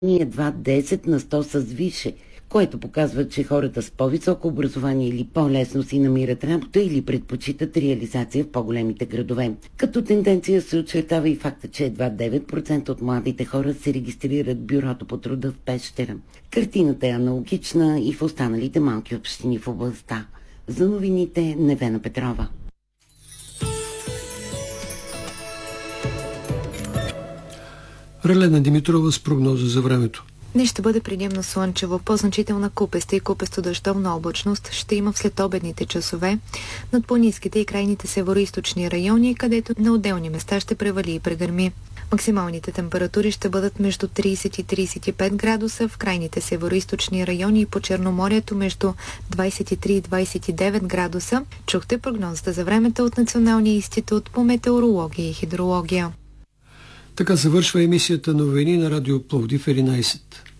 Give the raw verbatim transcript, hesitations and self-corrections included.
едва десет на сто с висше, което показва, че хората с по-високо образование или по-лесно си намират работа или предпочитат реализация в по-големите градове. Като тенденция се очертава и факта, че едва девет процента от младите хора се регистрират в бюрото по труда в Пещера. Картината е аналогична и в останалите малки общини в областта. За новините Невена Петрова. Ралена Димитрова с прогноза за времето. Днес ще бъде предимно слънчево, по-значителна купеста и купесто-дъждовна облачност ще има в следобедните часове над планинските и крайните североизточни райони, където на отделни места ще превали и прегърми. Максималните температури ще бъдат между трийсет и трийсет и пет градуса в крайните североизточни райони и по Черноморието между двайсет и три и двайсет и девет градуса. Чухте прогнозата за времето от Националния институт по метеорология и хидрология. Така завършва емисията новини на Радио Пловдив единайсет.